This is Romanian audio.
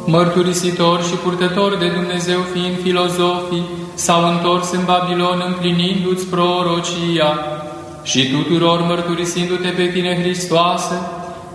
mărturisitori și purtători de Dumnezeu fiind filozofii, s-au întors în Babilon împlinindu-ți prorocia, și tuturor mărturisindu-te pe tine, Hristoase,